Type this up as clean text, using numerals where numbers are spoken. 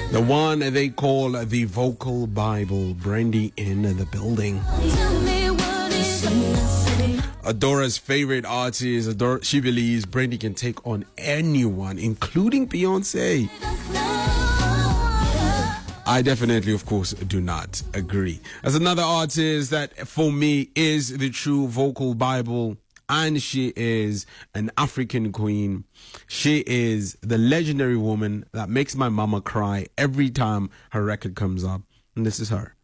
The one they call the Vocal Bible. Brandy in the building. Adora's favorite artist. She believes Brandy can take on anyone, including Beyonce. I definitely, of course, do not agree. As another artist that, for me, is the true Vocal Bible, and she is an African queen. She is the legendary woman that makes my mama cry every time her record comes up. And this is her.